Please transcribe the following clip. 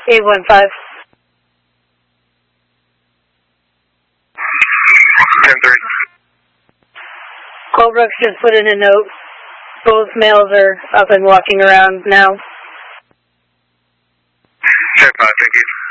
815. 10-3. Colebrook's just put in a note. Both males are up and walking around now. 10-5, thank you.